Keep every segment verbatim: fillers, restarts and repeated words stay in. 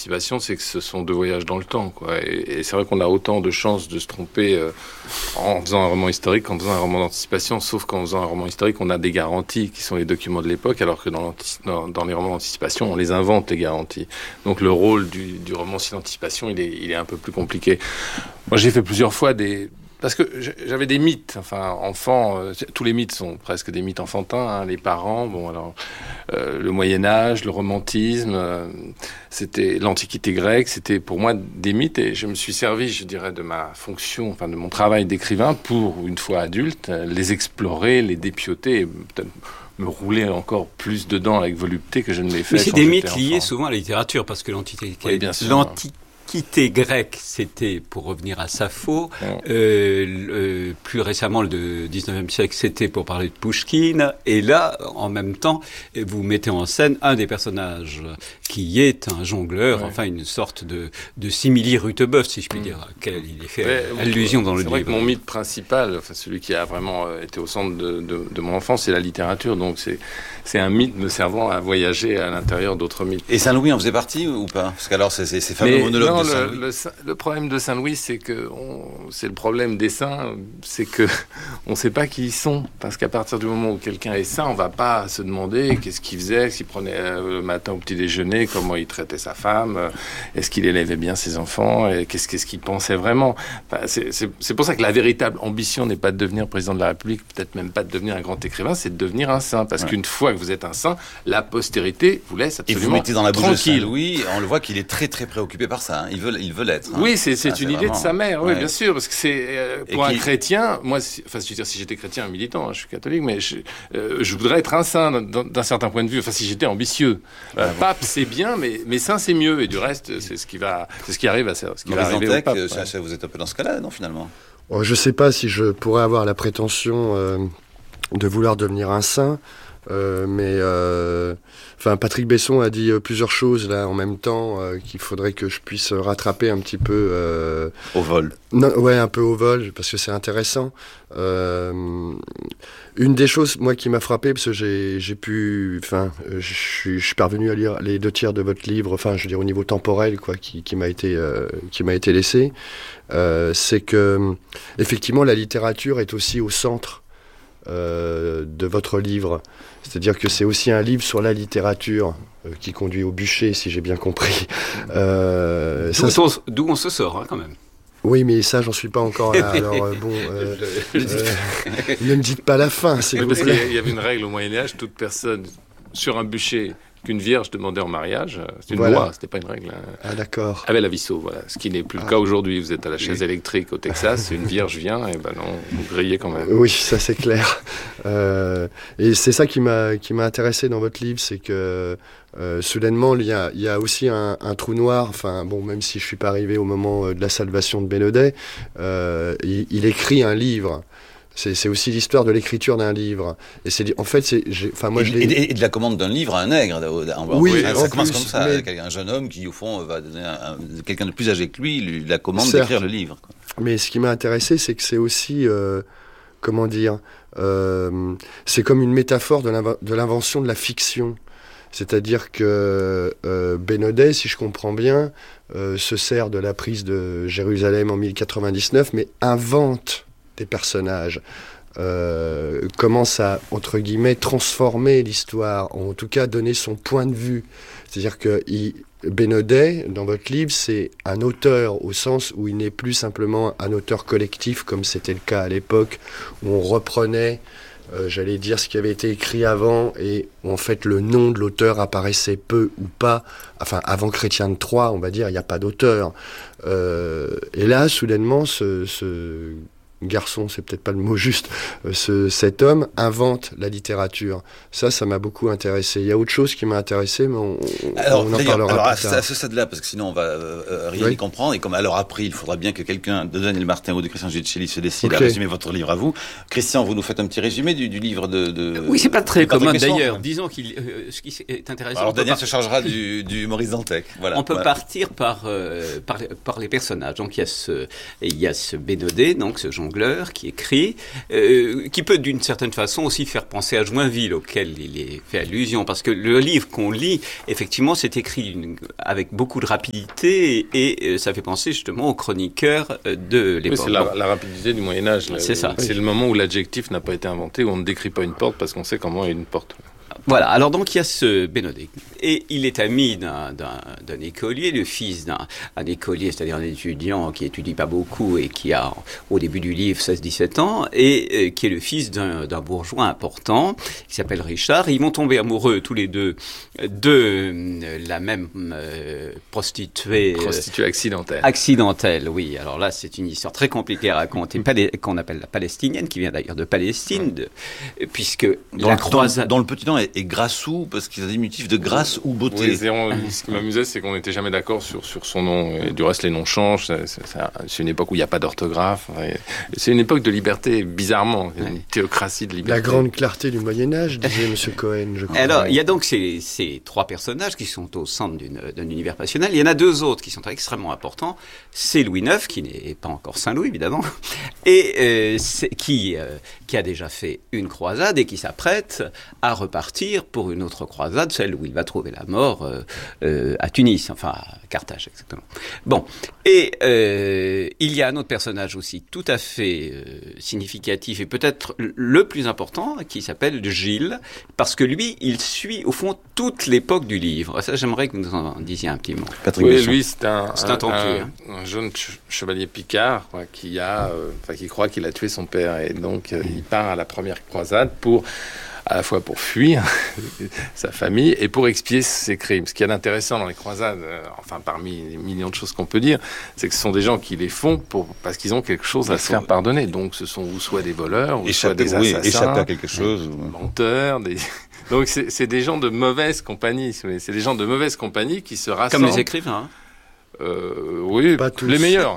d'anticipation, c'est que ce sont deux voyages dans le temps, quoi. Et, et c'est vrai qu'on a autant de chances de se tromper euh, en faisant un roman historique qu'en faisant un roman d'anticipation, sauf qu'en faisant un roman historique, on a des garanties qui sont les documents de l'époque, alors que dans, dans, dans les romans d'anticipation, on les invente, les garanties. Donc le rôle du, du romancier d'anticipation, il est, il est un peu plus compliqué. Moi, j'ai fait plusieurs fois des... Parce que j'avais des mythes, enfin, enfant, euh, tous les mythes sont presque des mythes enfantins, hein, les parents, bon, alors, euh, le Moyen-Âge, le romantisme, euh, c'était l'Antiquité grecque, c'était pour moi des mythes, et je me suis servi, je dirais, de ma fonction, enfin, de mon travail d'écrivain pour, une fois adulte, les explorer, les dépioter, et peut-être me rouler encore plus dedans avec volupté que je ne l'ai fait. Mais c'est des mythes liés souvent à la littérature, parce que l'Antiquité, oui, bien sûr. l'Antiquité L'Antiquité grecque, c'était, pour revenir à Sappho, ouais. euh, le, plus récemment, le dix-neuvième siècle, c'était pour parler de Pouchkine, et là, en même temps, vous mettez en scène un des personnages qui est un jongleur, ouais. enfin une sorte de, de simili-Rutebeuf, si je puis dire, à quel il est fait ouais, allusion dans le livre. C'est vrai que mon mythe principal, enfin celui qui a vraiment été au centre de, de, de mon enfance, c'est la littérature, donc c'est, c'est un mythe me servant à voyager à l'intérieur d'autres mythes. Et Saint-Louis en faisait partie ou pas? Parce qu'alors, c'est ces fameux monologues non, de Saint-Louis. Le, le, le problème de Saint-Louis, c'est que on, c'est le problème des saints, c'est que on ne sait pas qui ils sont, parce qu'à partir du moment où quelqu'un est saint, on va pas se demander qu'est-ce qu'il faisait, s'il prenait euh, le matin au petit déjeuner, comment il traitait sa femme, euh, est-ce qu'il élevait bien ses enfants, et qu'est-ce, qu'est-ce qu'il pensait vraiment. Enfin, c'est, c'est, c'est pour ça que la véritable ambition n'est pas de devenir président de la République, peut-être même pas de devenir un grand écrivain, c'est de devenir un saint, parce ouais. qu'une fois que vous êtes un saint, la postérité vous laisse absolument tranquille. Et vous mettez dans la bouche tranquille. de Saint-Louis, on le voit qu'il est très très préoccupé par ça. Hein. Il veut, il veut l'être. Hein. Oui, c'est, c'est ah, une c'est idée vraiment... de sa mère, oui, ouais. bien sûr, parce que c'est euh, pour un chrétien. Moi, si, enfin, je veux dire, si j'étais chrétien, militant, hein, je suis catholique, mais je, euh, je voudrais être un saint d'un, d'un certain point de vue. Enfin, si j'étais ambitieux, euh, ouais, pape, c'est bien, mais mais saint, c'est mieux. Et du reste, c'est ce qui va, c'est ce qui arrive à ce qui va arriver au pape. Euh, ouais. Vous êtes un peu dans ce cas-là, non, finalement. Oh, je sais pas si je pourrais avoir la prétention euh, de vouloir devenir un saint. Euh, mais euh, enfin Patrick Besson a dit euh, plusieurs choses là en même temps euh, qu'il faudrait que je puisse rattraper un petit peu euh, au vol. Non, ouais, un peu au vol parce que c'est intéressant. Euh, une des choses moi qui m'a frappé parce que j'ai j'ai pu, enfin je suis je suis parvenu à lire les deux tiers de votre livre, enfin je veux dire au niveau temporel quoi, qui qui m'a été euh, qui m'a été laissé, euh, c'est que effectivement la littérature est aussi au centre Euh, de votre livre. C'est-à-dire que c'est aussi un livre sur la littérature euh, qui conduit au bûcher, si j'ai bien compris. Euh, d'où, ça, on, d'où on se sort, hein, quand même. Oui, mais ça, j'en suis pas encore là. Alors, euh, bon, euh, euh, ne me dites pas la fin, s'il vous plaît. Parce qu'il y avait une règle au Moyen-Âge, toute personne sur un bûcher qu'une vierge demandait en mariage, c'est une voilà. loi, c'était pas une règle. Hein. Ah d'accord. Avec la Visso, voilà. Ce qui n'est plus ah. le cas aujourd'hui. Vous êtes à la chaise oui. électrique au Texas, une vierge vient, et ben non, vous grillez quand même. Oui, ça c'est clair. Euh, et c'est ça qui m'a qui m'a intéressé dans votre livre, c'est que euh, soudainement il y a il y a aussi un, un trou noir. Enfin bon, même si je suis pas arrivé au moment de la salvation de Bénodet, euh, il, il écrit un livre. C'est, c'est aussi l'histoire de l'écriture d'un livre. Et c'est, en fait, c'est, j'ai, enfin, moi, et, je l'ai... et, et de la commande d'un livre à un nègre. Oui, ça, ça commence plus, comme ça, mais... avec un jeune homme qui, au fond, va donner un, un, quelqu'un de plus âgé que lui, lui la commande Certes. d'écrire le livre. Quoi. Mais ce qui m'a intéressé, c'est que c'est aussi, euh, comment dire, euh, c'est comme une métaphore de, l'inv- de l'invention de la fiction. C'est-à-dire que euh, Bénodet, si je comprends bien, euh, se sert de la prise de Jérusalem en mille quatre-vingt-dix-neuf, mais invente des personnages, euh, commence à, entre guillemets, transformer l'histoire, en tout cas donner son point de vue. C'est-à-dire que il, Bénodet, dans votre livre, c'est un auteur au sens où il n'est plus simplement un auteur collectif, comme c'était le cas à l'époque, où on reprenait, euh, j'allais dire, ce qui avait été écrit avant, et où en fait le nom de l'auteur apparaissait peu ou pas. Enfin, avant Chrétien de Troyes, on va dire, il n'y a pas d'auteur. Euh, et là, soudainement, ce... ce garçon, c'est peut-être pas le mot juste, euh, ce, cet homme invente la littérature. Ça, ça m'a beaucoup intéressé. Il y a autre chose qui m'a intéressé, mais on, alors, on en parlera alors, plus tard. À ce stade-là, parce que sinon on va euh, rien oui. y comprendre, et comme à l'heure après, il faudra bien que quelqu'un de Daniel Martin ou de Christian Giudicelli se décide okay. à résumer votre livre à vous. Christian, vous nous faites un petit résumé du, du livre de, de... Oui, c'est pas très commun d'ailleurs. Disons qu'il, euh, ce qui est intéressant... Alors Daniel par... se chargera du, du Maurice Dantec. Voilà. On peut voilà. partir par, euh, par, par les personnages. Donc il y a ce, il y a ce Bénodet, donc ce jongleur, jongleur qui écrit, euh, qui peut d'une certaine façon aussi faire penser à Joinville, auquel il est fait allusion, parce que le livre qu'on lit, effectivement, c'est écrit une, avec beaucoup de rapidité, et, et ça fait penser justement aux chroniqueurs de l'époque. Oui, c'est la, la rapidité du Moyen-Âge. C'est ça. C'est le moment où l'adjectif n'a pas été inventé, où on ne décrit pas une porte parce qu'on sait comment est une porte. Voilà, alors donc il y a ce Bénodet, et il est ami d'un, d'un, d'un écolier, le fils d'un un écolier, c'est-à-dire un étudiant qui étudie pas beaucoup et qui a au début du livre seize dix-sept ans, et euh, qui est le fils d'un, d'un bourgeois important, qui s'appelle Richard. Ils vont tomber amoureux tous les deux de euh, la même euh, prostituée. Prostituée accidentelle. Accidentelle, oui. Alors là, c'est une histoire très compliquée à raconter, palais, qu'on appelle la palestinienne, qui vient d'ailleurs de Palestine, de, puisque dans la le, croisade... Dans, dans le petit nom, et Grassou, parce qu'ils ont des diminutifs de grâce ou beauté. Oui, c'est, on, ce qui m'amusait, c'est qu'on n'était jamais d'accord sur, sur son nom. Et du reste, les noms changent. C'est, c'est, c'est une époque où il n'y a pas d'orthographe. C'est une époque de liberté, bizarrement. Une théocratie de liberté. La grande clarté du Moyen-Âge, disait M. Cohen, je crois. Alors, il y a donc ces, ces trois personnages qui sont au centre d'une, d'un univers passionnel. Il y en a deux autres qui sont extrêmement importants. C'est Louis neuf, qui n'est pas encore Saint-Louis, évidemment, et euh, c'est, qui, euh, qui a déjà fait une croisade et qui s'apprête à repartir pour une autre croisade, celle où il va trouver la mort euh, euh, à Tunis, enfin à Carthage exactement. Bon, et euh, il y a un autre personnage aussi tout à fait euh, significatif et peut-être le plus important qui s'appelle Gilles, parce que lui, il suit au fond toute l'époque du livre. Ça, j'aimerais que vous nous en disiez un petit mot. Patrick oui, lui, c'est un, c'est un, un, un, un jeune chevalier picard quoi, qui a, euh, enfin, qui croit qu'il a tué son père et donc euh, il part à la première croisade pour à la fois pour fuir sa famille et pour expier ses crimes. Ce qui est intéressant dans les croisades, euh, enfin parmi les millions de choses qu'on peut dire, c'est que ce sont des gens qui les font pour, parce qu'ils ont quelque chose à se faire pardonner. Donc ce sont ou soit des voleurs, ou échapper, soit des oui, assassins, échapper à quelque chose, des menteurs, des... Donc c'est, c'est des gens de mauvaise compagnie. C'est des gens de mauvaise compagnie qui se rassemblent. Comme les écrivains, hein. Euh, oui, pas tous les meilleurs.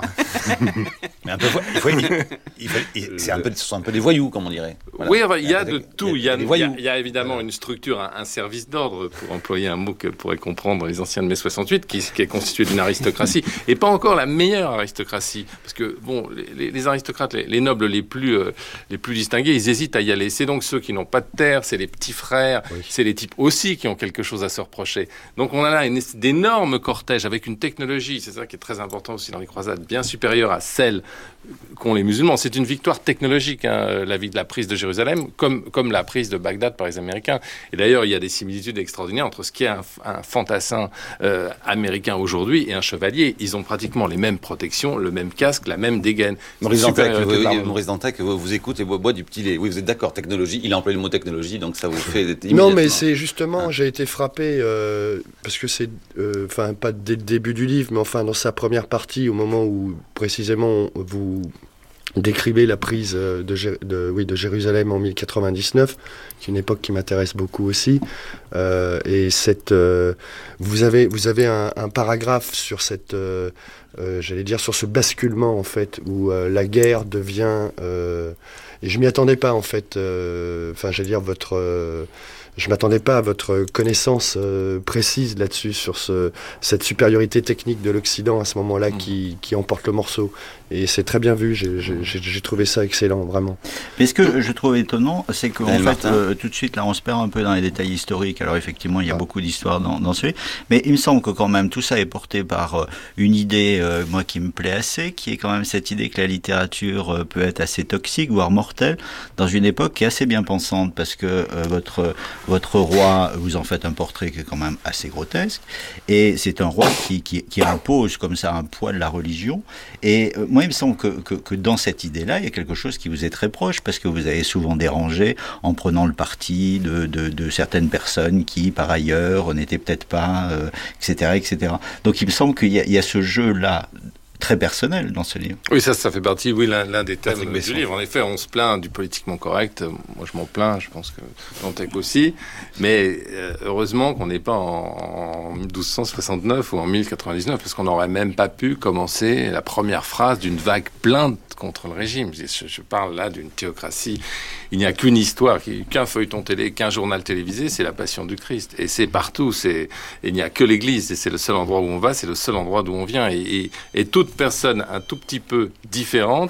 Mais un peu, il faut, il, il faut, il, c'est un peu, ce sont un peu des voyous, comme on dirait. Voilà. Oui, enfin, il y a de tout. Il y a, il y a, il y a évidemment une structure, un, un service d'ordre, pour employer un mot que pourraient comprendre les anciens de mai soixante-huit, qui, qui est constitué d'une aristocratie, et pas encore la meilleure aristocratie, parce que bon, les, les aristocrates, les, les nobles les plus, euh, les plus distingués, ils hésitent à y aller. C'est donc ceux qui n'ont pas de terre, c'est les petits frères, oui. C'est les types aussi qui ont quelque chose à se reprocher. Donc on a là une, d'énormes cortèges avec une technologie. C'est ça qui est très important aussi dans les croisades, bien supérieure à celle qu'ont les musulmans. C'est une victoire technologique, hein, la, la prise de Jérusalem, comme, comme la prise de Bagdad par les Américains. Et d'ailleurs, il y a des similitudes extraordinaires entre ce qui est un, un fantassin euh, américain aujourd'hui et un chevalier. Ils ont pratiquement les mêmes protections, le même casque, la même dégaine. Maurice Dantec, vous, Maurice Dantec vous, vous écoute et boit, boit du petit lait. Oui, vous êtes d'accord, technologie. Il a employé le mot technologie, donc ça vous fait immédiatement... Non, mais c'est justement, ah. j'ai été frappé, euh, parce que c'est, enfin, euh, pas dès le début du livre, mais enfin dans sa première partie, au moment où précisément vous décrivez la prise de, de, oui, de Jérusalem en mille quatre-vingt-dix-neuf, qui est une époque qui m'intéresse beaucoup aussi. Euh, et cette, euh, vous avez, vous avez un, un paragraphe sur cette, euh, euh, j'allais dire, sur ce basculement en fait, où euh, la guerre devient. Euh, et je m'y attendais pas en fait. Enfin, euh, j'allais dire votre. Euh, Je ne m'attendais pas à votre connaissance euh, précise là-dessus, sur ce, cette supériorité technique de l'Occident à ce moment-là mmh. qui, qui emporte le morceau. Et c'est très bien vu, j'ai, j'ai, j'ai trouvé ça excellent, vraiment. Mais ce que je trouve étonnant, c'est qu'en fait, Martin. Euh, tout de suite, là, on se perd un peu dans les détails historiques. Alors effectivement, il y a ah. beaucoup d'histoires dans, dans ce livre. Mais il me semble que quand même, tout ça est porté par euh, une idée, euh, moi, qui me plaît assez, qui est quand même cette idée que la littérature euh, peut être assez toxique, voire mortelle, dans une époque qui est assez bien pensante, parce que euh, votre... Votre roi, vous en faites un portrait qui est quand même assez grotesque, et c'est un roi qui, qui, qui impose comme ça un poids de la religion. Et euh, moi, il me semble que, que, que dans cette idée-là, il y a quelque chose qui vous est très proche, parce que vous avez souvent dérangé en prenant le parti de, de, de certaines personnes qui, par ailleurs, n'étaient peut-être pas, euh, et cetera, et cetera. Donc, il me semble qu'il y a, il y a ce jeu-là très personnel dans ce livre. Oui, ça, ça fait partie, oui, l'un, l'un des thèmes du livre. En effet, on se plaint du politiquement correct. Moi, je m'en plains, je pense que Dantec aussi. Mais euh, heureusement qu'on n'est pas en, en douze cent soixante-neuf ou en mille quatre-vingt-dix-neuf, parce qu'on n'aurait même pas pu commencer la première phrase d'une vague plainte contre le régime. Je, je parle là d'une théocratie. Il n'y a qu'une histoire, qu'un feuilleton télé, qu'un journal télévisé, c'est la Passion du Christ. Et c'est partout. C'est, il n'y a que l'Église. Et c'est le seul endroit où on va, c'est le seul endroit d'où on vient. Et, et, et toute personne un tout petit peu différente,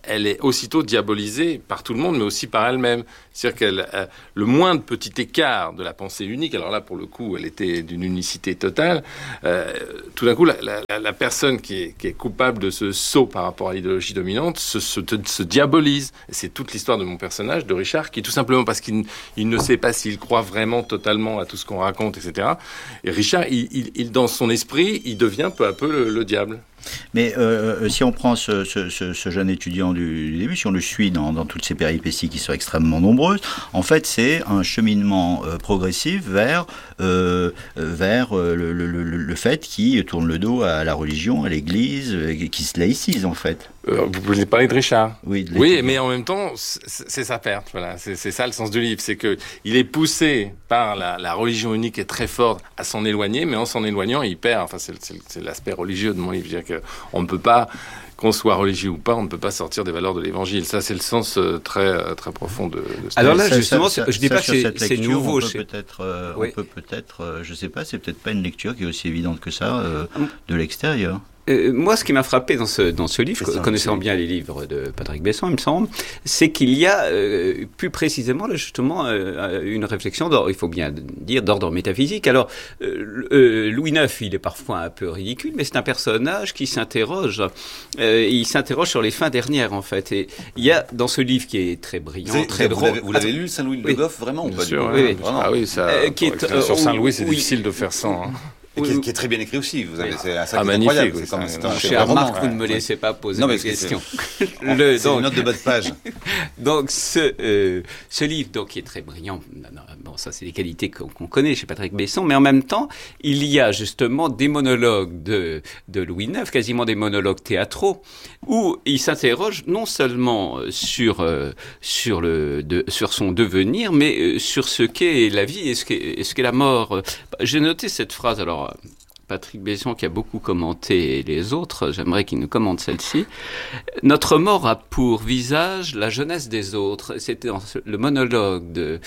elle est aussitôt diabolisée par tout le monde, mais aussi par elle-même. C'est-à-dire qu'elle, euh, le moindre petit écart de la pensée unique, alors là, pour le coup, elle était d'une unicité totale, euh, tout d'un coup, la, la, la personne qui est, qui est coupable de ce saut par rapport à l'idéologie dominante se, se, se diabolise. Et c'est toute l'histoire de mon personnage, de Richard, qui, tout simplement parce qu'il il ne sait pas s'il croit vraiment totalement à tout ce qu'on raconte, et cetera. Et Richard, il, il, il, dans son esprit, il devient peu à peu le, le diable. Mais euh, si on prend ce, ce, ce, ce jeune étudiant du, du début, si on le suit dans, dans toutes ces péripéties qui sont extrêmement nombreuses, en fait c'est un cheminement euh, progressif vers, euh, vers euh, le, le, le, le fait qu'il tourne le dos à la religion, à l'Église, euh, qui se laïcise en fait. Euh, vous voulez parler de Richard ? Oui, de oui, mais en même temps, c'est, c'est sa perte. Voilà, c'est, c'est ça le sens du livre, c'est que il est poussé par la, la religion unique est très forte à s'en éloigner, mais en s'en éloignant, il perd. Enfin, c'est, c'est, c'est l'aspect religieux de mon livre, c'est-à-dire que on ne peut pas, qu'on soit religieux ou pas, on ne peut pas sortir des valeurs de l'Évangile. Ça, c'est le sens euh, très euh, très profond de. de ce Alors là, ça, justement, ça, je dis pas que c'est, lecture, c'est nouveau. On peut chez... peut-être, euh, oui. on peut peut-être, euh, je sais pas, c'est peut-être pas une lecture qui est aussi évidente que ça euh, de l'extérieur. Euh, moi, ce qui m'a frappé dans ce, dans ce livre, ça, connaissant bien les livres de Patrick Besson, il me semble, c'est qu'il y a euh, plus précisément, justement, euh, une réflexion, d'ordre, il faut bien dire, d'ordre métaphysique. Alors, euh, euh, Louis neuf, il est parfois un peu ridicule, mais c'est un personnage qui s'interroge. Euh, il s'interroge sur les fins dernières, en fait. Et il y a, dans ce livre qui est très brillant, c'est, très vous drôle... L'avez, vous l'avez lu, Saint-Louis de oui. Goff, vraiment ou Bien pas sûr, du oui, tout oui. Ah oui, ça, euh, qui est, euh, sur Saint-Louis, c'est oui. difficile de faire sans... Hein. Et qui, est, qui est très bien écrit aussi. Vous avez, c'est, ça ah, qui est magnifique. incroyable. Oui, c'est comme, c'est un, un cher Marc, roman, vous ne me ouais. laissez pas poser non, la mais question. C'est, Le, c'est donc, une note de bas de page. donc, ce, euh, ce livre, donc, qui est très brillant, bon, ça, c'est des qualités qu'on, qu'on connaît chez Patrick Besson, mais en même temps, il y a justement des monologues de, de Louis neuf, quasiment des monologues théâtraux, où il s'interroge non seulement sur, euh, sur, le, de, sur son devenir, mais euh, sur ce qu'est la vie et ce qu'est, et ce qu'est la mort. J'ai noté cette phrase, alors... Patrick Besson qui a beaucoup commenté les autres, j'aimerais qu'il nous commente celle-ci. Notre mort a pour visage la jeunesse des autres. C'était dans le monologue de,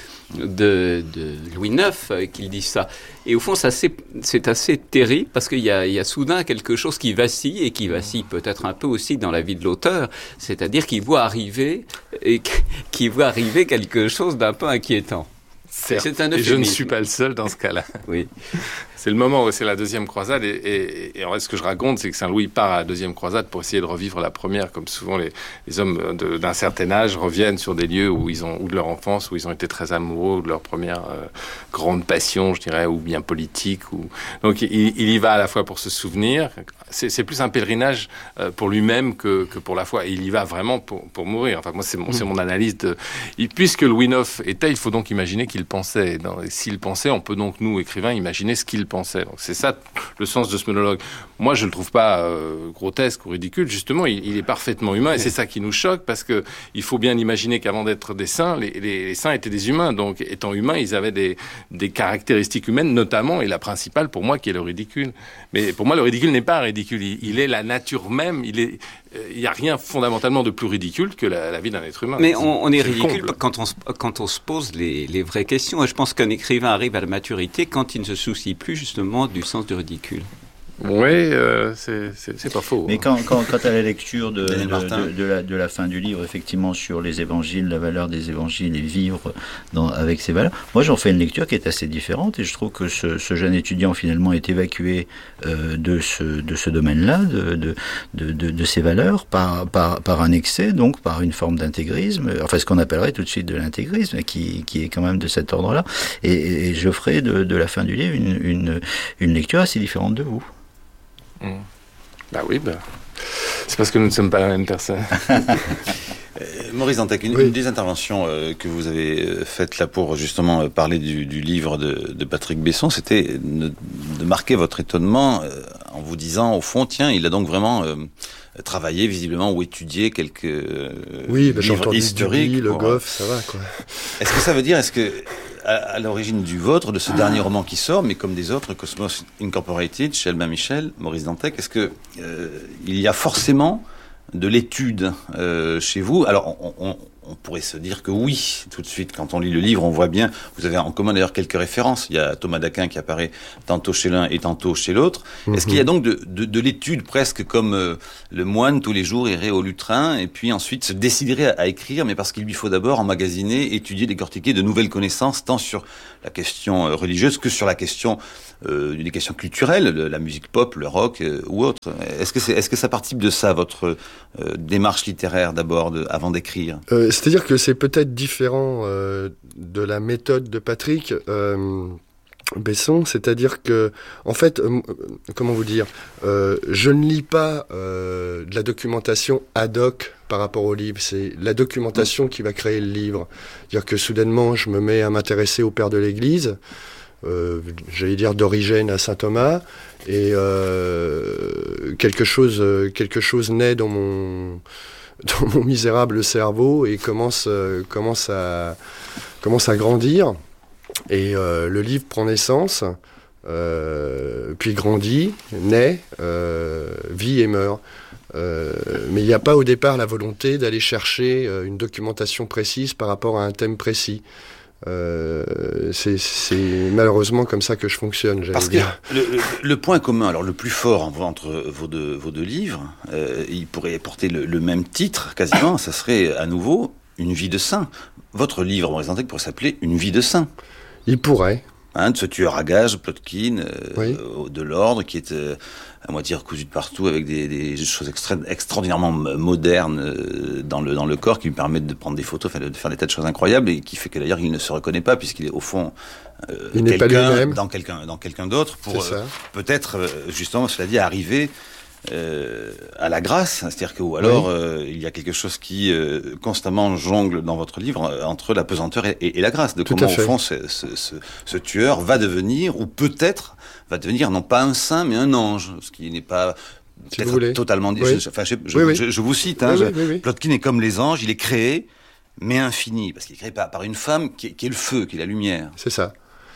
de, de Louis neuf qu'il dit ça. Et au fond, c'est assez, c'est assez terrible parce qu'il y a, il y a soudain quelque chose qui vacille et qui vacille peut-être un peu aussi dans la vie de l'auteur. C'est-à-dire qu'il voit arriver, et qu'il voit arriver quelque chose d'un peu inquiétant. Certes, c'est un et je ne suis pas le seul dans ce cas-là. Oui. C'est le moment où c'est la deuxième croisade et, et, et en fait, ce que je raconte, c'est que Saint-Louis part à la deuxième croisade pour essayer de revivre la première, comme souvent les, les hommes de, d'un certain âge reviennent sur des lieux où ils ont, ou de leur enfance, où ils ont été très amoureux, ou de leur première euh, grande passion, je dirais, ou bien politique. Ou... Donc, il, il y va à la fois pour se souvenir. C'est, c'est plus un pèlerinage euh, pour lui-même que, que pour la foi. Et il y va vraiment pour, pour mourir. Enfin, moi, c'est mon, c'est mon analyse de. Et puisque Louis neuf était, il faut donc imaginer qu'il pensait. Dans, et s'il pensait, on peut donc nous, écrivains, imaginer ce qu'il pensait. Donc c'est ça le sens de ce monologue. Moi, je le trouve pas euh, grotesque ou ridicule. Justement, il, il est parfaitement humain et c'est ça qui nous choque parce que il faut bien imaginer qu'avant d'être des saints, les, les, les saints étaient des humains. Donc, étant humains, ils avaient des, des caractéristiques humaines, notamment et la principale pour moi qui est le ridicule. Mais pour moi, le ridicule n'est pas un ridicule. Il, il est la nature même. Il est il n'y a rien fondamentalement de plus ridicule que la, la vie d'un être humain. Mais on, on est, c'est ridicule quand on, quand on se pose les, les vraies questions. Et je pense qu'un écrivain arrive à la maturité quand il ne se soucie plus justement du sens du ridicule. Oui, euh, c'est, c'est, c'est pas faux. Mais quand, quand, quand à la lecture de, de, de, de, la, de la fin du livre, effectivement, sur les évangiles, la valeur des évangiles et vivre dans, avec ces valeurs, moi j'en fais une lecture qui est assez différente et je trouve que ce, ce jeune étudiant finalement est évacué euh, de, ce, de ce domaine-là, de, de, de, de, de ces valeurs, par, par, par un excès, donc par une forme d'intégrisme, enfin ce qu'on appellerait tout de suite de l'intégrisme, qui, qui est quand même de cet ordre-là. Et, et je ferai de, de la fin du livre une, une, une lecture assez différente de vous. Mmh. Bah oui, bah. c'est parce que nous ne sommes pas la même personne. euh, Maurice Dantec, une, oui. une des interventions euh, que vous avez faites là pour justement euh, parler du, du livre de, de Patrick Besson, c'était de, de marquer votre étonnement euh, en vous disant, au fond, tiens, il a donc vraiment euh, travaillé visiblement ou étudié quelques euh, oui, bah, livres historiques. Duby, Le pour, Goff, ça va quoi. Est-ce que ça veut dire, est-ce que à, à l'origine du vôtre, de ce dernier roman qui sort, mais comme des autres, Cosmos Incorporated, chez Albin Michel, Maurice Dantec, est-ce que euh, il y a forcément de l'étude euh, chez vous? Alors, on, on, on pourrait se dire que oui, tout de suite, quand on lit le livre, on voit bien, vous avez en commun d'ailleurs quelques références, il y a Thomas d'Aquin qui apparaît tantôt chez l'un et tantôt chez l'autre. Mm-hmm. Est-ce qu'il y a donc de, de, de l'étude presque comme euh, le moine tous les jours irait au lutrin et puis ensuite se déciderait à, à écrire, mais parce qu'il lui faut d'abord emmagasiner, étudier, décortiquer de nouvelles connaissances, tant sur la question euh, religieuse que sur la question, euh, des questions culturelles, le, la musique pop, le rock euh, ou autre. Est-ce que, c'est, est-ce que ça participe de ça, votre euh, démarche littéraire d'abord, de, avant d'écrire? euh, C'est-à-dire que c'est peut-être différent euh, de la méthode de Patrick euh, Besson, c'est-à-dire que, en fait, euh, comment vous dire, euh, je ne lis pas euh, de la documentation ad hoc par rapport au livre, c'est la documentation qui va créer le livre. C'est-à-dire que soudainement, je me mets à m'intéresser au père de l'Église, euh, j'allais dire d'origine à saint Thomas, et euh, quelque chose, quelque chose naît dans mon, dans mon misérable cerveau et commence, euh, commence à, commence à grandir. Et euh, le livre prend naissance, euh, puis grandit, naît, euh, vit et meurt. Euh, mais il n'y a pas au départ la volonté d'aller chercher euh, une documentation précise par rapport à un thème précis. Euh, c'est, c'est malheureusement comme ça que je fonctionne. Parce dire. que le, le, le point commun, alors le plus fort entre vos deux, vos deux livres, euh, il pourrait porter le, le même titre quasiment, ça serait à nouveau Une vie de saint. Votre livre, Maurice Dantec, pourrait s'appeler Une vie de saint. Il pourrait. Hein, de ce tueur à gages, Plotkin, euh, oui. euh, de l'ordre, qui est euh, à moitié recousu de partout avec des, des choses extra- extraordinairement modernes euh, dans le dans le corps, qui lui permettent de prendre des photos, de faire des tas de choses incroyables, et qui fait que d'ailleurs il ne se reconnaît pas, puisqu'il est au fond euh, il n'est pas lui-même. dans quelqu'un dans quelqu'un d'autre, pour euh, peut-être euh, justement, cela dit, arriver Euh, à la grâce, c'est-à-dire que ou alors oui. euh, il y a quelque chose qui euh, constamment jongle dans votre livre euh, entre la pesanteur et, et, et la grâce, de Tout comment au fond ce, ce, ce, ce tueur va devenir, ou peut-être va devenir non pas un saint mais un ange, ce qui n'est pas si peut-être totalement dit. Oui. Je, enfin, je, je, oui, oui. je, je vous cite, hein, oui, je, oui, oui, oui. Plotkin est comme les anges, il est créé mais infini, parce qu'il est créé par, par une femme qui est, qui est le feu, qui est la lumière. C'est ça.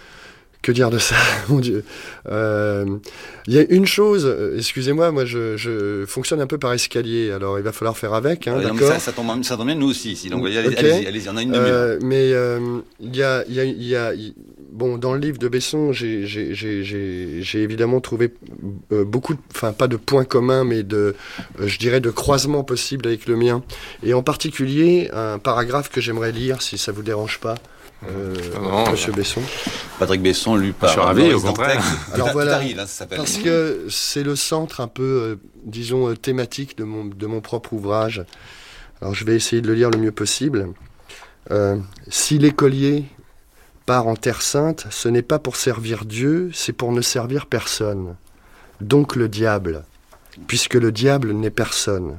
Que dire de ça, mon Dieu. Euh, il y a une chose, excusez-moi, moi je, je fonctionne un peu par escalier, alors il va falloir faire avec, hein, ouais, d'accord. Ça, ça tombe, ça tombe bien, nous aussi ici, donc allez, okay. allez-y, allez-y, on a une demi-heure. Euh, mais euh, il y a, il y a, il y a, bon, dans le livre de Besson, j'ai, j'ai, j'ai, j'ai, j'ai évidemment trouvé euh, beaucoup, enfin pas de points communs, mais de, euh, je dirais, de croisements possibles avec le mien, et en particulier un paragraphe que j'aimerais lire, si ça vous dérange pas. Euh, non, Monsieur Besson. Patrick Besson, lu par. Je suis ravi, au contraire. Alors voilà, arrive, hein, ça s'appelle. Parce que c'est le centre un peu, euh, disons, euh, thématique de mon, de mon propre ouvrage. Alors je vais essayer de le lire le mieux possible. Euh, si l'écolier part en terre sainte, ce n'est pas pour servir Dieu, c'est pour ne servir personne. Donc le diable, puisque le diable n'est personne.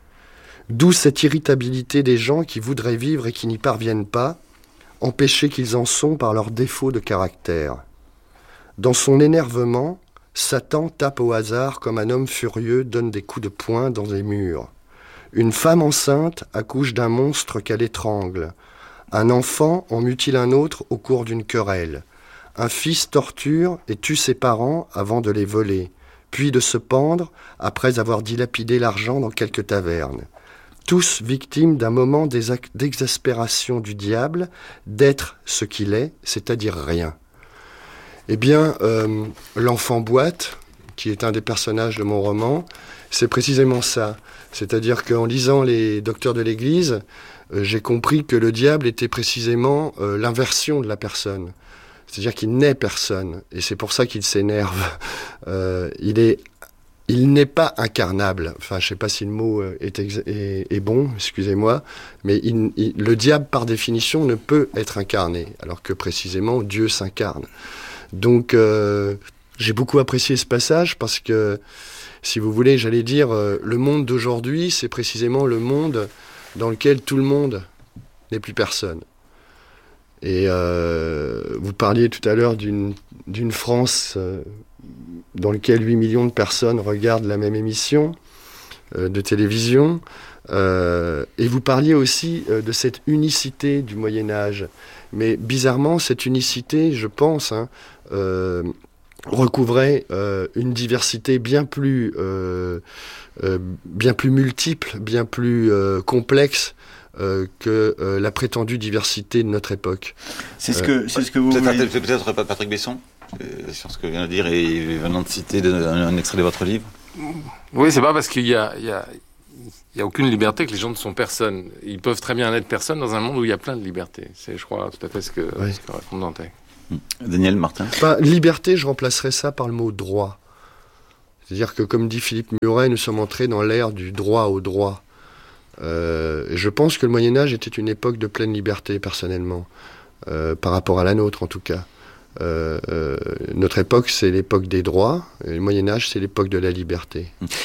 D'où cette irritabilité des gens qui voudraient vivre et qui n'y parviennent pas, empêchés qu'ils en sont par leur défaut de caractère. Dans son énervement, Satan tape au hasard comme un homme furieux donne des coups de poing dans des murs. Une femme enceinte accouche d'un monstre qu'elle étrangle. Un enfant en mutile un autre au cours d'une querelle. Un fils torture et tue ses parents avant de les voler, puis de se pendre après avoir dilapidé l'argent dans quelque taverne. Tous victimes d'un moment d'exaspération du diable, d'être ce qu'il est, c'est-à-dire rien. Eh bien, euh, l'enfant boîte, qui est un des personnages de mon roman, c'est précisément ça. C'est-à-dire qu'en lisant les Docteurs de l'Église, euh, j'ai compris que le diable était précisément euh, l'inversion de la personne. C'est-à-dire qu'il n'est personne, et c'est pour ça qu'il s'énerve. Euh, il est Il n'est pas incarnable. Enfin, je ne sais pas si le mot est, ex- est, est bon, excusez-moi, mais il, il, le diable, par définition, ne peut être incarné, alors que précisément, Dieu s'incarne. Donc, euh, j'ai beaucoup apprécié ce passage parce que, si vous voulez, j'allais dire, euh, le monde d'aujourd'hui, c'est précisément le monde dans lequel tout le monde n'est plus personne. Et euh, vous parliez tout à l'heure d'une, d'une France... Euh, dans lequel huit millions de personnes regardent la même émission euh, de télévision. Euh, et vous parliez aussi euh, de cette unicité du Moyen-Âge. Mais bizarrement, cette unicité, je pense, hein, euh, recouvrait euh, une diversité bien plus, euh, euh, bien plus multiple, bien plus euh, complexe euh, que euh, la prétendue diversité de notre époque. C'est ce que, euh, c'est ce que vous peut-être, voulez... peut-être Patrick Besson, euh, sur ce que vient de dire et venant de citer de, un, un extrait de votre livre. Oui, c'est pas parce qu'il y a, il y a, il y a aucune liberté que les gens ne sont personne. Ils peuvent très bien être personne dans un monde où il y a plein de libertés. C'est, je crois, tout à fait ce que, oui. ce que raconte Dantec. Daniel Martin. Enfin, liberté, je remplacerais ça par le mot droit. C'est-à-dire que, comme dit Philippe Muret, nous sommes entrés dans l'ère du droit au droit. Euh, je pense que le Moyen-Âge était une époque de pleine liberté, personnellement, euh, par rapport à la nôtre, en tout cas. Euh, euh, notre époque, c'est l'époque des droits, et le Moyen-Âge, c'est l'époque de la liberté.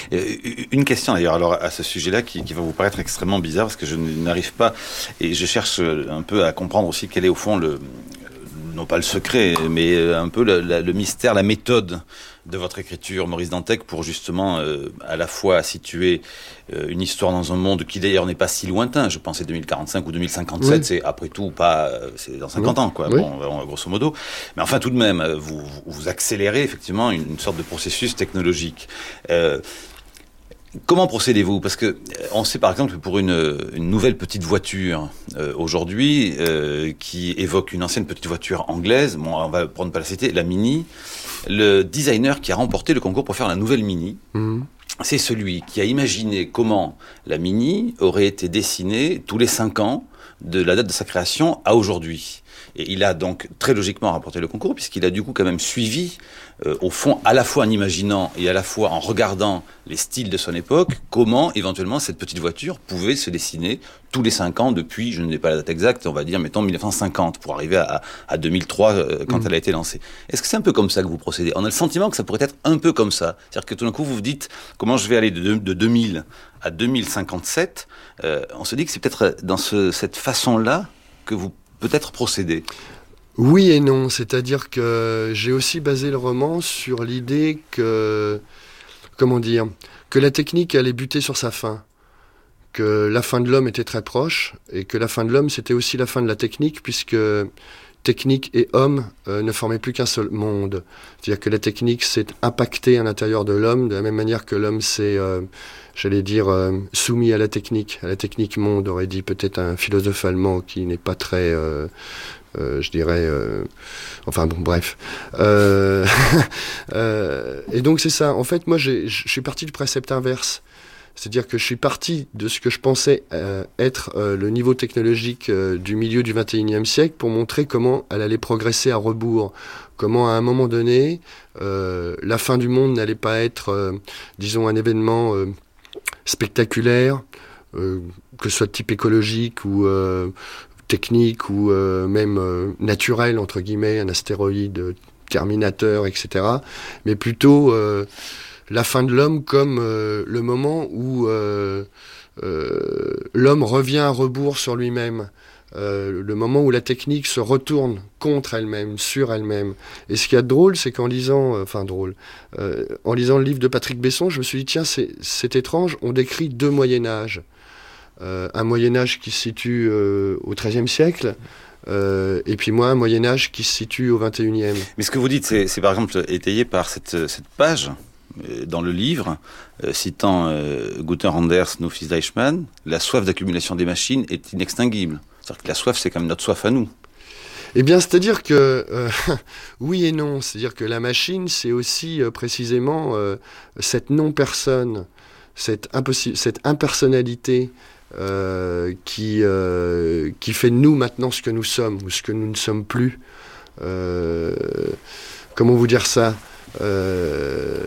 Une question, d'ailleurs, alors, à ce sujet-là, qui, qui va vous paraître extrêmement bizarre, parce que je n'arrive pas, et je cherche un peu à comprendre aussi quel est, au fond, le... non pas le secret, mais un peu le, le mystère, la méthode de votre écriture, Maurice Dantec, pour justement euh, à la fois situer euh, une histoire dans un monde qui d'ailleurs n'est pas si lointain. Je pensais deux mille quarante-cinq ou deux mille cinquante-sept, oui. C'est après tout pas, c'est dans cinquante oui. ans, quoi. Oui. Bon, grosso modo. Mais enfin, tout de même, vous, vous accélérez effectivement une, une sorte de processus technologique. Euh, Comment procédez-vous? Parce que on sait par exemple que pour une, une nouvelle petite voiture euh, aujourd'hui euh, qui évoque une ancienne petite voiture anglaise, bon, on va prendre pas la citer, la Mini, le designer qui a remporté le concours pour faire la nouvelle Mini, mmh. c'est celui qui a imaginé comment la Mini aurait été dessinée tous les cinq ans de la date de sa création à aujourd'hui. Et il a donc très logiquement remporté le concours puisqu'il a du coup quand même suivi, euh, au fond, à la fois en imaginant et à la fois en regardant les styles de son époque, comment éventuellement cette petite voiture pouvait se dessiner tous les cinq ans depuis, je ne sais pas la date exacte, on va dire, mettons mille neuf cent cinquante pour arriver à, à deux mille trois euh, quand mmh. elle a été lancée. Est-ce que c'est un peu comme ça que vous procédez? On a le sentiment que ça pourrait être un peu comme ça. C'est-à-dire que tout d'un coup vous vous dites comment je vais aller de, de deux mille à deux mille cinquante-sept. Euh, on se dit que c'est peut-être dans ce, cette façon-là que vous peut-être procéder. Oui et non, c'est-à-dire que j'ai aussi basé le roman sur l'idée que, comment dire, que la technique allait buter sur sa fin, que la fin de l'homme était très proche, et que la fin de l'homme c'était aussi la fin de la technique, puisque technique et homme euh, ne formaient plus qu'un seul monde. C'est-à-dire que la technique s'est impactée à l'intérieur de l'homme, de la même manière que l'homme s'est, euh, j'allais dire, euh, soumis à la technique, à la technique monde, aurait dit peut-être un philosophe allemand qui n'est pas très, euh, euh, je dirais, euh, enfin bon, bref. Euh, euh, et donc c'est ça. En fait, moi, je suis parti du précepte inverse. C'est-à-dire que je suis parti de ce que je pensais euh, être euh, le niveau technologique euh, du milieu du vingt et unième siècle pour montrer comment elle allait progresser à rebours. Comment à un moment donné, euh, la fin du monde n'allait pas être, euh, disons, un événement euh, spectaculaire, euh, que ce soit de type écologique ou euh, technique ou euh, même euh, naturel, entre guillemets, un astéroïde, Terminateur, et cetera. Mais plutôt... Euh, la fin de l'homme comme euh, le moment où euh, euh, l'homme revient à rebours sur lui-même, euh, le moment où la technique se retourne contre elle-même, sur elle-même. Et ce qu'il y a de drôle, c'est qu'en lisant, euh, enfin drôle, euh, en lisant le livre de Patrick Besson, je me suis dit, tiens, c'est, c'est étrange, on décrit deux Moyen-Âge. Euh, un Moyen-Âge qui se situe euh, au treizième siècle, Euh, et puis moi, un Moyen-Âge qui se situe au vingt et unième. Mais ce que vous dites, c'est, c'est par exemple étayé par cette, cette page dans le livre, euh, citant euh, Gunther Anders, nos fils d'Eichmann, la soif d'accumulation des machines est inextinguible. C'est-à-dire que la soif, c'est quand même notre soif à nous. Eh bien, c'est-à-dire que, euh, oui et non, c'est-à-dire que la machine, c'est aussi euh, précisément euh, cette non-personne, cette, impossi- cette impersonnalité euh, qui, euh, qui fait de nous maintenant ce que nous sommes, ou ce que nous ne sommes plus. Euh, comment vous dire ça ? Euh,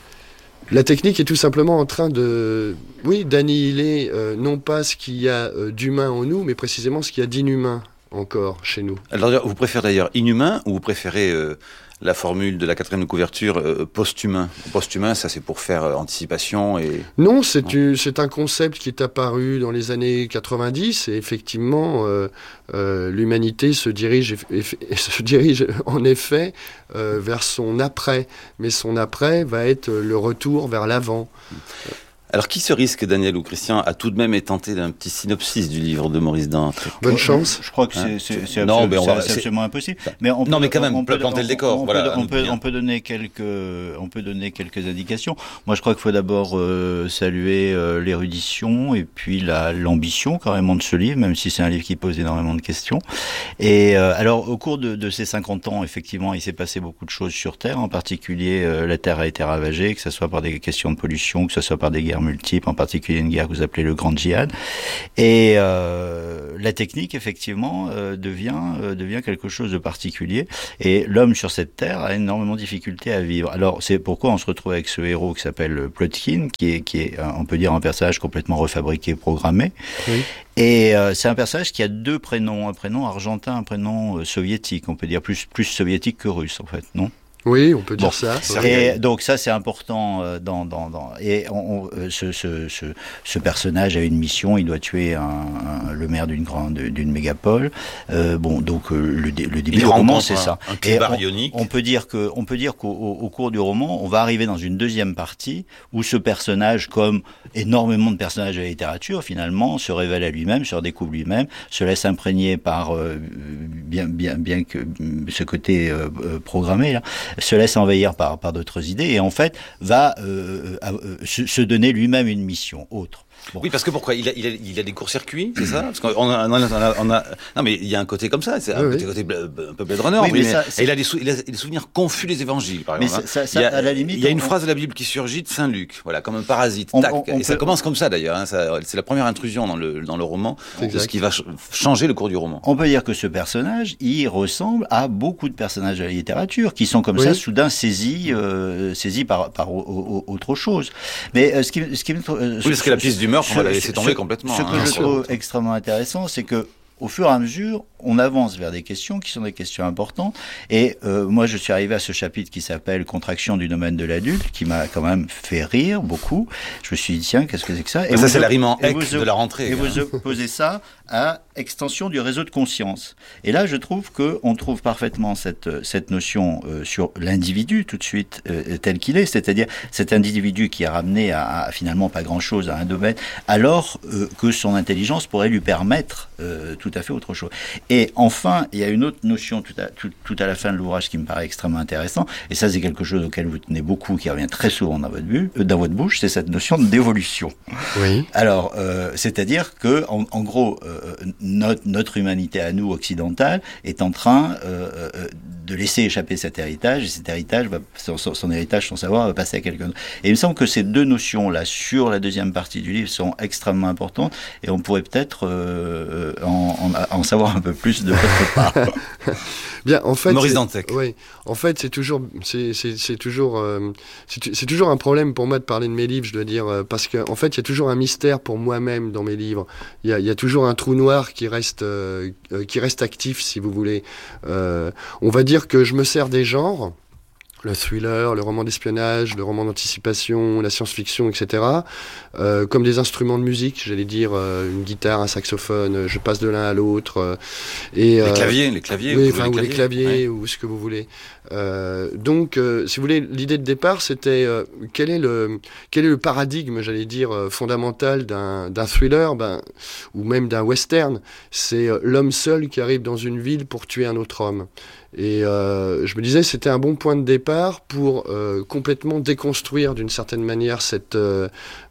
la technique est tout simplement en train de, oui, d'annihiler euh, non pas ce qu'il y a euh, d'humain en nous, mais précisément ce qu'il y a d'inhumain encore chez nous. Alors, vous préférez d'ailleurs inhumain ou vous préférez euh, la formule de la quatrième de couverture euh, post-humain? Post-humain, ça c'est pour faire euh, anticipation et... Non, c'est, non. Une, c'est un concept qui est apparu dans les années quatre-vingt-dix et effectivement, euh, euh, l'humanité se dirige, eff, se dirige en effet euh, vers son après. Mais son après va être le retour vers l'avant. Alors, qui se risque, Daniel ou Christian, à tout de même être tenté d'un petit synopsis du livre de Maurice Dante? Bonne chance. Je crois que c'est, c'est, c'est, non, absolu, mais on c'est, va, c'est c'est absolument impossible. Mais on peut, non, mais quand même, on peut planter le décor. On, voilà, peut, on, peut, on peut donner quelques, on peut donner quelques indications. Moi, je crois qu'il faut d'abord euh, saluer euh, l'érudition et puis la, l'ambition carrément de ce livre, même si c'est un livre qui pose énormément de questions. Et euh, alors, au cours de, de ces cinquante ans, effectivement, il s'est passé beaucoup de choses sur Terre. En particulier, euh, la Terre a été ravagée, que ce soit par des questions de pollution, que ce soit par des guerres multiples, en particulier une guerre que vous appelez le Grand Djihad. Et euh, la technique, effectivement, euh, devient euh, devient quelque chose de particulier. Et l'homme sur cette terre a énormément de difficultés à vivre. Alors, c'est pourquoi on se retrouve avec ce héros qui s'appelle Plotkin, qui est, qui est, on peut dire, un personnage complètement refabriqué, programmé. Oui. Et euh, c'est un personnage qui a deux prénoms, un prénom argentin, un prénom euh, soviétique. On peut dire plus plus soviétique que russe, en fait, non ? Oui, on peut dire bon, ça. Et donc ça, c'est important euh, dans, dans, dans et on, on, ce, ce, ce, ce personnage a une mission. Il doit tuer un, un, le maire d'une grande, d'une mégapole. Euh, bon, donc euh, le, le début du roman, c'est ça. Un et on, on peut dire que, on peut dire qu'au au cours du roman, on va arriver dans une deuxième partie où ce personnage, comme énormément de personnages de la littérature, finalement, se révèle à lui-même, se redécouvre lui-même, se laisse imprégner par euh, bien, bien, bien que ce côté euh, programmé là. Se laisse envahir par, par d'autres idées et en fait va euh, euh, se, se donner lui-même une mission autre. Bon. Oui, parce que pourquoi il a, il a, il a des courts-circuits, c'est ça? Parce qu'on a, on a, on a, on a, non, mais il y a un côté comme ça, c'est un oui, côté, oui. côté un peu Blade Runner. Oui, mais mais ça, et il a, des sou, il a des souvenirs confus des évangiles, par exemple. Mais ça, ça, il y a, à la limite, il y a une on... phrase de la Bible qui surgit de Saint Luc, voilà, comme un parasite. On, tac, on, on et peut... ça commence comme ça d'ailleurs. Hein, ça, c'est la première intrusion dans le dans le roman, de ce qui va ch- changer le cours du roman. On peut dire que ce personnage, il ressemble à beaucoup de personnages de la littérature qui sont comme oui. ça, soudain saisis, euh, saisis par par o, o, autre chose. Mais euh, ce qui, ce qui, euh, oui, parce que la piste du meurtre, on va la laisser tomber complètement. Ce que hein, je trouve extrêmement intéressant, c'est que au fur et à mesure, on avance vers des questions qui sont des questions importantes. Et euh, moi, je suis arrivé à ce chapitre qui s'appelle « Contraction du domaine de l'adulte », qui m'a quand même fait rire beaucoup. Je me suis dit, tiens, qu'est-ce que c'est que ça? Et ça, vous, c'est la rime en ec de la rentrée. Et hein. vous opposez ça à extension du réseau de conscience. Et là, je trouve qu'on trouve parfaitement cette, cette notion euh, sur l'individu, tout de suite, euh, tel qu'il est. C'est-à-dire cet individu qui est ramené à, à finalement pas grand-chose, à un domaine, alors euh, que son intelligence pourrait lui permettre euh, tout à fait autre chose. Et enfin, il y a une autre notion tout à, tout, tout à la fin de l'ouvrage qui me paraît extrêmement intéressant, et ça c'est quelque chose auquel vous tenez beaucoup, qui revient très souvent dans votre, bu, euh, dans votre bouche, c'est cette notion d'évolution. Oui. Alors, euh, c'est-à-dire que, en, en gros, euh, notre, notre humanité à nous, occidentale, est en train euh, euh, de laisser échapper cet héritage, et cet héritage, va, son, son héritage, son savoir, va passer à quelqu'un d'autre. Et il me semble que ces deux notions-là, sur la deuxième partie du livre, sont extrêmement importantes, et on pourrait peut-être euh, en, en, en savoir un peu plus de votre part. Bien, en fait, Maurice Dantec. Oui, en fait, c'est toujours, c'est, c'est, c'est toujours, euh, c'est, c'est toujours un problème pour moi de parler de mes livres, je dois dire, euh, parce qu'en en fait, il y a toujours un mystère pour moi-même dans mes livres. Il y a, il y a toujours un trou noir qui reste, euh, qui reste actif, si vous voulez. Euh, on va dire que je me sers des genres. Le thriller, le roman d'espionnage, le roman d'anticipation, la science-fiction, et cetera. Euh, comme des instruments de musique, j'allais dire euh, une guitare, un saxophone, je passe de l'un à l'autre. Euh, et, les euh, claviers, les claviers. Oui, enfin, ou les claviers, ouais. ou ce que vous voulez. Euh, donc, euh, si vous voulez, l'idée de départ, c'était euh, quel est le quel est le paradigme, j'allais dire, euh, fondamental d'un, d'un thriller, ben, ou même d'un western. C'est euh, l'homme seul qui arrive dans une ville pour tuer un autre homme. Et euh, je me disais, c'était un bon point de départ pour euh, complètement déconstruire d'une certaine manière cette, euh,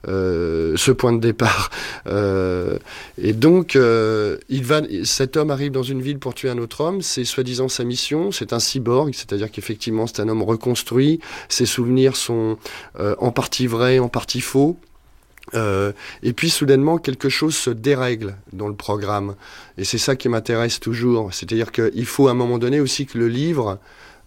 euh, ce point de départ. Euh, et donc, euh, il va, cet homme arrive dans une ville pour tuer un autre homme, c'est soi-disant sa mission, c'est un cyborg, c'est-à-dire qu'effectivement c'est un homme reconstruit, ses souvenirs sont euh, en partie vrais, en partie faux. Euh, et puis soudainement quelque chose se dérègle dans le programme et c'est ça qui m'intéresse toujours, c'est-à-dire qu'il faut à un moment donné aussi que le livre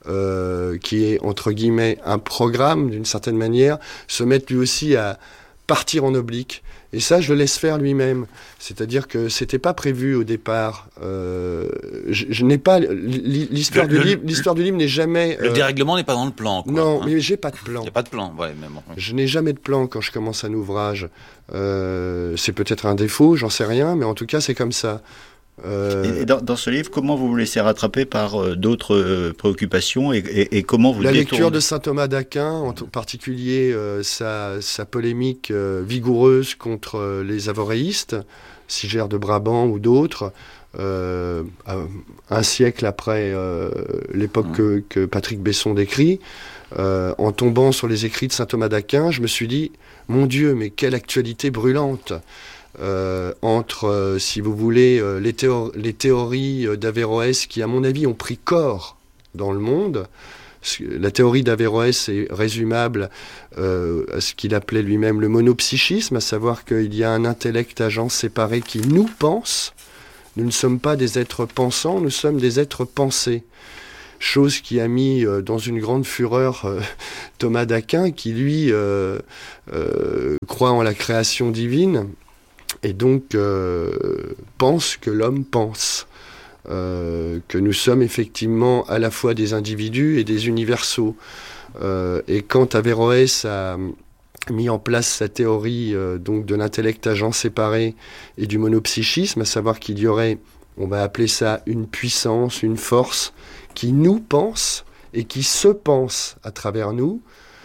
euh, qui est entre guillemets un programme d'une certaine manière se mette lui aussi à partir en oblique. Et ça, je le laisse faire lui-même. C'est-à-dire que c'était pas prévu au départ. Euh, je, je n'ai pas l'histoire le, du le, livre. L'histoire du livre n'est jamais. Le euh, dérèglement n'est pas dans le plan. Quoi, non, hein. Mais j'ai pas de plan. Il n'y a pas de plan. Ouais, même. Je n'ai jamais de plan quand je commence un ouvrage. Euh, c'est peut-être un défaut, j'en sais rien, mais en tout cas, c'est comme ça. Euh, et dans, dans ce livre, comment vous vous laissez rattraper par euh, d'autres euh, préoccupations et, et, et comment vous La détournez... lecture de saint Thomas d'Aquin, en particulier euh, sa, sa polémique euh, vigoureuse contre euh, les avoréistes, Sigère de Brabant ou d'autres, euh, un siècle après euh, l'époque que, que Patrick Besson décrit, euh, en tombant sur les écrits de saint Thomas d'Aquin, je me suis dit, mon Dieu, mais quelle actualité brûlante! Euh, entre, euh, si vous voulez, euh, les, théor- les théories euh, d'Averroès qui, à mon avis, ont pris corps dans le monde. La théorie d'Averroès est résumable euh, à ce qu'il appelait lui-même le monopsychisme, à savoir qu'il y a un intellect agent séparé qui nous pense. Nous ne sommes pas des êtres pensants, nous sommes des êtres pensés. Chose qui a mis euh, dans une grande fureur euh, Thomas d'Aquin, qui lui euh, euh, croit en la création divine, et donc euh, pense que l'homme pense, euh, que nous sommes effectivement à la fois des individus et des universaux. Euh, et quand Averroès a mis en place sa théorie euh, donc de l'intellect agent séparé et du monopsychisme, à savoir qu'il y aurait, on va appeler ça une puissance, une force, qui nous pense et qui se pense à travers nous,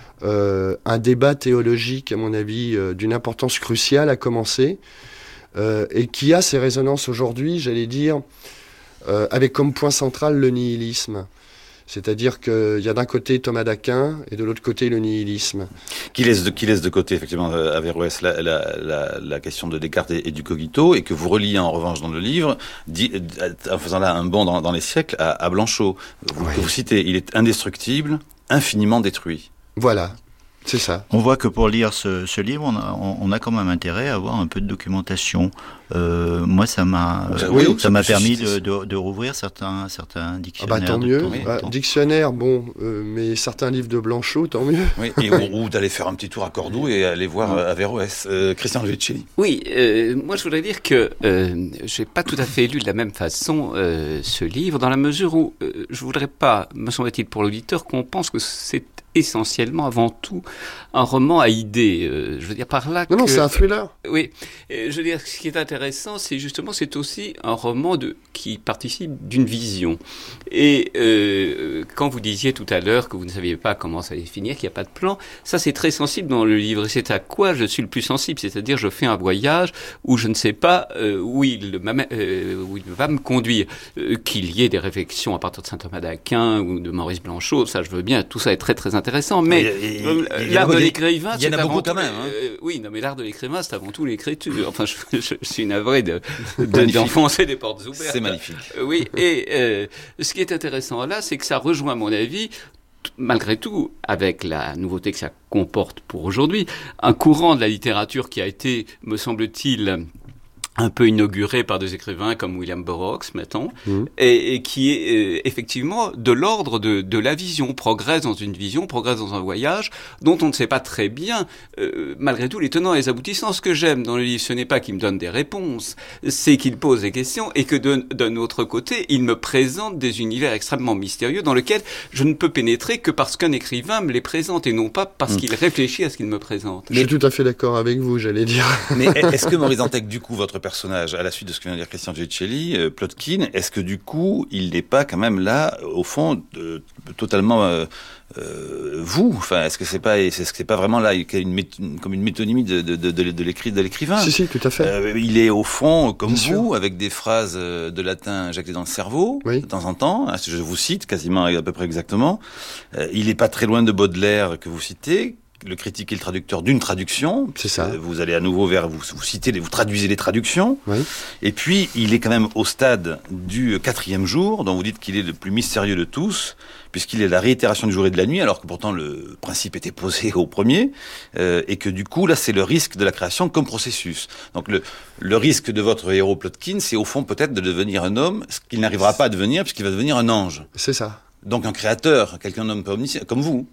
Euh, un débat théologique, à mon avis, euh, d'une importance cruciale a commencé euh, et qui a ses résonances aujourd'hui, j'allais dire, euh, avec comme point central le nihilisme. C'est-à-dire qu'il y a d'un côté Thomas d'Aquin et de l'autre côté le nihilisme. Qui laisse de, qui laisse de côté, effectivement, Averroès, la, la, la, la question de Descartes et, et du cogito, et que vous reliez en revanche dans le livre, dit, en faisant là un bond dans, dans les siècles, à, à Blanchot, vous, ouais. que vous citez, il est indestructible, infiniment détruit. Voilà, c'est ça. On voit que pour lire ce, ce livre, on a, on, on a quand même intérêt à avoir un peu de documentation. Euh, moi, ça m'a, euh, oui, ça, ça m'a permis de, de, de rouvrir certains, certains dictionnaires. Ah bah tant mieux. Temps bah, dictionnaire, bon, euh, mais certains livres de Blanchot, tant mieux. Oui, et ou, ou d'aller faire un petit tour à Cordoue et aller voir euh, Averroès. Euh, Christian Lovicelli. Oui, euh, moi je voudrais dire que euh, j'ai pas tout à fait lu de la même façon euh, ce livre, dans la mesure où euh, je voudrais pas, me semble-t-il pour l'auditeur, qu'on pense que c'est essentiellement, avant tout, un roman à idées. Euh, je veux dire par là non, que... Non, c'est un thriller. Oui. Euh, je veux dire, ce qui est intéressant, c'est justement, c'est aussi un roman de, qui participe d'une vision. Et euh, quand vous disiez tout à l'heure que vous ne saviez pas comment ça allait finir, qu'il n'y a pas de plan, ça c'est très sensible dans le livre. Et c'est à quoi je suis le plus sensible. C'est-à-dire, je fais un voyage où je ne sais pas euh, où, il euh, où il va me conduire. Euh, qu'il y ait des réflexions à partir de saint Thomas d'Aquin ou de Maurice Blanchot, ça je veux bien. Tout ça est très très intéressant. Mais il y a, il y a, l'art de l'écrivain, il y en a beaucoup quand même. Hein. Euh, oui, non, mais l'art de l'écrivain, c'est avant tout l'écriture. Enfin, je, je, je suis navré de, de, d'enfoncer des portes ouvertes. C'est magnifique. Euh, oui, et euh, ce qui est intéressant là, c'est que ça rejoint, à mon avis, malgré tout, avec la nouveauté que ça comporte pour aujourd'hui, un courant de la littérature qui a été, me semble-t-il, un peu inauguré par des écrivains comme William Burroughs, mettons, mmh. et, et qui est euh, effectivement de l'ordre de, de la vision, progresse dans une vision, progresse dans un voyage, dont on ne sait pas très bien, euh, malgré tout, les tenants et les aboutissants. Ce que j'aime dans le livre, ce n'est pas qu'il me donne des réponses, c'est qu'il pose des questions, et que de, d'un autre côté, il me présente des univers extrêmement mystérieux dans lesquels je ne peux pénétrer que parce qu'un écrivain me les présente, et non pas parce mmh. qu'il réfléchit à ce qu'il me présente. Je suis tout à fait d'accord avec vous, j'allais dire. Mais est-ce que Maurice Dantec, du coup, votre personnage, à la suite de ce que vient de dire Christian Lovicelli, euh, Plotkin, est-ce que du coup, il n'est pas quand même là, au fond, de, totalement euh, euh, vous enfin, est-ce que c'est pas, est-ce que c'est pas vraiment là, il y a une, une, comme une métonymie de, de, de, de, de, l'écrit, de l'écrivain? Si, si, tout à fait. Euh, il est au fond comme Bien vous, sûr. Avec des phrases de latin injectées dans le cerveau, oui. de temps en temps. Je vous cite quasiment à peu près exactement. Euh, il n'est pas très loin de Baudelaire que vous citez. Le critique et le traducteur d'une traduction. C'est ça. Vous allez à nouveau vers, vous, vous citez, vous traduisez les traductions. Oui. Et puis, il est quand même au stade du quatrième jour, dont vous dites qu'il est le plus mystérieux de tous, puisqu'il est la réitération du jour et de la nuit, alors que pourtant le principe était posé au premier, euh, et que du coup, là, c'est le risque de la création comme processus. Donc, le, le risque de votre héros Plotkin, c'est au fond peut-être de devenir un homme, ce qu'il n'arrivera pas à devenir, puisqu'il va devenir un ange. C'est ça. Donc, un créateur, quelqu'un d'homme peu omniscient, comme vous.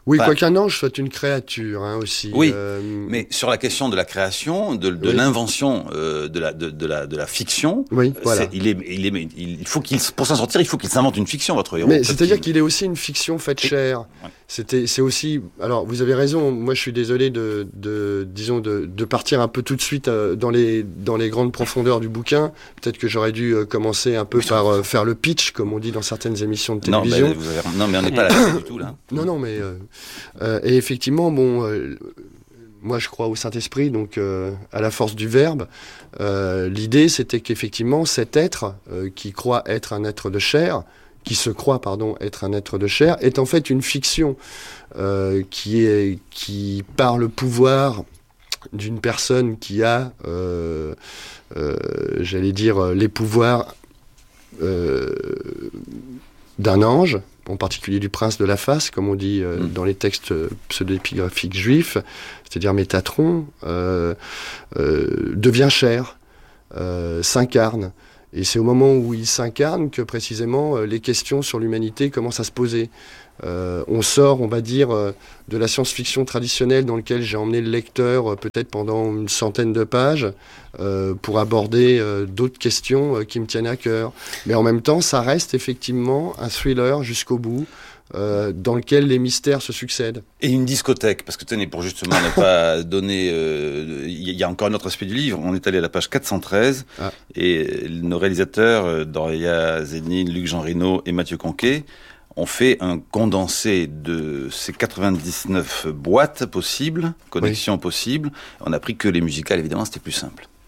Oui, Enfin, quoi qu'un ange soit une créature hein, aussi. Oui, euh... mais sur la question de la création, de, de oui. l'invention, euh, de, la, de, de, la, de la fiction, oui, voilà. c'est, il, est, il, est, il faut qu'il, pour s'en sortir, il faut qu'il s'invente une fiction, votre héros. Mais c'est-à-dire qu'il... qu'il est aussi une fiction faite chair. Ouais. C'était, c'est aussi. Alors, vous avez raison. Moi, je suis désolé de, de disons, de, de partir un peu tout de suite euh, dans les dans les grandes profondeurs du bouquin. Peut-être que j'aurais dû euh, commencer un peu oui, par euh, faire le pitch, comme on dit dans certaines émissions de télévision. Non, mais, vous avez... non, mais on n'est pas là du tout là. Non, non, mais euh, euh, et effectivement, bon. Euh, Moi, je crois au Saint-Esprit, donc euh, à la force du verbe. Euh, l'idée, c'était qu'effectivement, cet être euh, qui croit être un être de chair, qui se croit, pardon, être un être de chair, est en fait une fiction euh, qui est qui par le pouvoir d'une personne qui a, euh, euh, j'allais dire, les pouvoirs euh, d'un ange, en particulier du prince de la face, comme on dit euh, mmh. dans les textes pseudo-épigraphiques juifs, c'est-à-dire Métatron, euh, euh, devient chair, euh, s'incarne. Et c'est au moment où il s'incarne que précisément euh, les questions sur l'humanité commencent à se poser. Euh, on sort, on va dire, euh, de la science-fiction traditionnelle dans laquelle j'ai emmené le lecteur euh, peut-être pendant une centaine de pages euh, pour aborder euh, d'autres questions euh, qui me tiennent à cœur. Mais en même temps, ça reste effectivement un thriller jusqu'au bout. Euh, dans lequel les mystères se succèdent. Et une discothèque, parce que tenez, pour justement ne pas donner... Il euh, y, y a encore un autre aspect du livre, on est allé à la page quatre cent treize, ah. et nos réalisateurs, Doria Zénine, Luc Jean-Rino et Mathieu Conquet, ont fait un condensé de ces quatre-vingt-dix-neuf boîtes possibles, connexions oui. possibles. On a appris que les musicales, évidemment, c'était plus simple.